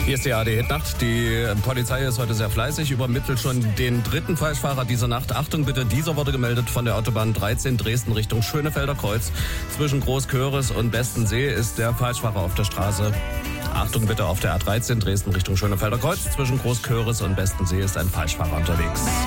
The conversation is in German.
Hier ist die ARD-Hit-Nacht. Die Polizei ist heute sehr fleißig, übermittelt schon den dritten Falschfahrer dieser Nacht. Achtung bitte, dieser wurde gemeldet von der Autobahn 13 Dresden Richtung Schönefelder Kreuz. Zwischen Großköris und Bestensee ist der Falschfahrer auf der Straße. Achtung bitte, auf der A13 Dresden Richtung Schönefelder Kreuz. Zwischen Großköris und Bestensee ist ein Falschfahrer unterwegs.